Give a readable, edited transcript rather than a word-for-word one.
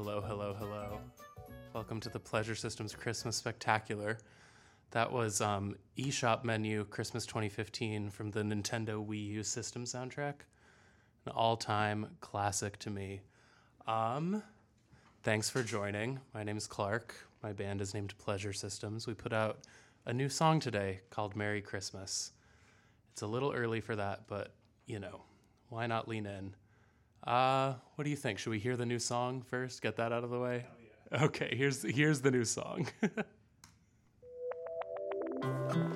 hello, hello, hello. Welcome to the Pleasure Systems Christmas Spectacular. That was eShop Menu Christmas 2015 from the Nintendo Wii U system soundtrack. An all-time classic to me. Thanks for joining. My name is Clark. My band is named Pleasure Systems. We put out a new song today called Merry Christmas. It's a little early for that, but, you know, why not lean in? What do you think? Should we hear the new song first? Get that out of the way? Oh, yeah. Okay, here's the new song.